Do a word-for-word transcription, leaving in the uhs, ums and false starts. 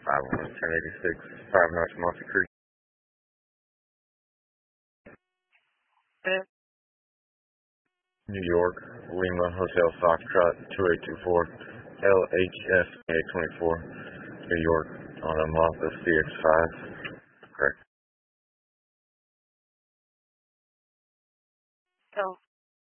five one ten eighty-six, five North Mossy Creek. New York, Lima Hotel Foxtrot two eight two four, L H S A twenty-four, New York, on a Mazda C X five.